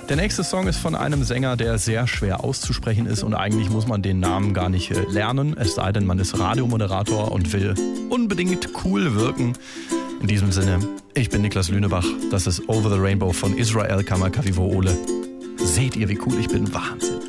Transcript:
Der nächste Song ist von einem Sänger, der sehr schwer auszusprechen ist und eigentlich muss man den Namen gar nicht lernen, es sei denn, man ist Radiomoderator und will unbedingt cool wirken. In diesem Sinne, ich bin Niklas Lünebach, das ist Over the Rainbow von Israel Kamakawiwo'ole. Seht ihr, wie cool ich bin? Wahnsinn.